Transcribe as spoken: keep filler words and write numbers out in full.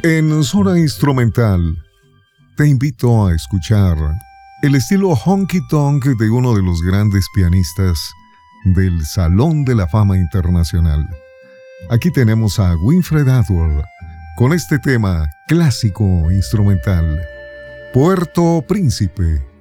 En Zona Instrumental, te invito a escuchar el estilo honky tonk de uno de los grandes pianistas del Salón de la Fama Internacional. Aquí tenemos a Winfred Atwell con este tema clásico instrumental, Puerto Príncipe.